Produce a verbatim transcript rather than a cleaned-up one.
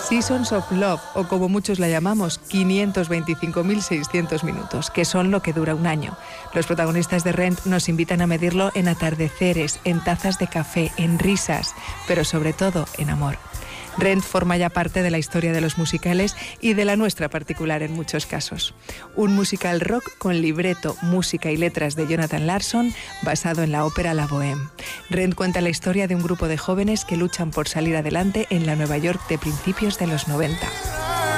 Seasons of Love, o como muchos la llamamos, quinientos veinticinco mil seiscientos minutos, que son lo que dura un año. Los protagonistas de Rent nos invitan a medirlo en atardeceres, en tazas de café, en risas, pero sobre todo en amor. Rent forma ya parte de la historia de los musicales y de la nuestra particular en muchos casos. Un musical rock con libreto, música y letras de Jonathan Larson basado en la ópera La Bohème. Rent cuenta la historia de un grupo de jóvenes que luchan por salir adelante en la Nueva York de principios de los noventa.